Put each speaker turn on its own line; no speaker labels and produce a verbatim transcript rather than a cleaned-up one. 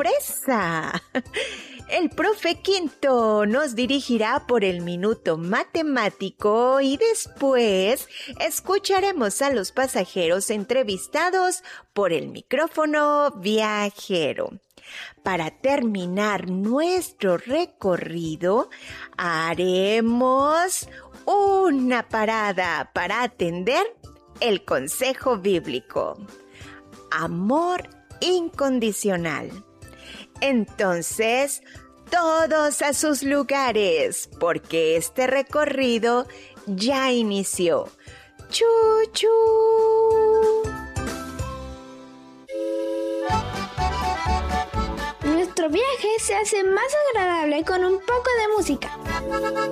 sorpresa! El profe Quinto nos dirigirá por el minuto matemático y después escucharemos a los pasajeros entrevistados por el micrófono viajero. Para terminar nuestro recorrido, haremos una parada para atender el consejo bíblico. Amor incondicional. Entonces, todos a sus lugares, porque este recorrido ya inició. ¡Chu, chu!
Nuestro viaje se hace más agradable con un poco de música.